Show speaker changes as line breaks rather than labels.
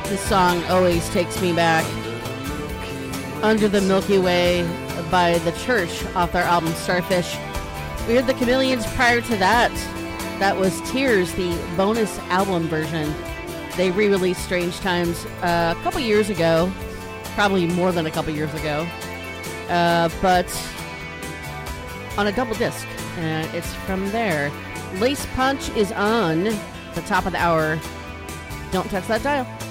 This song always takes me back. Under the Milky Way by The Church off their album Starfish. We heard the Chameleons prior to that. That was Tears, the bonus album version. They re-released Strange Times a couple years ago. Probably more than a couple years ago. But on a double disc. And it's from there. Lace Punch is on the top of the hour. Don't touch that dial.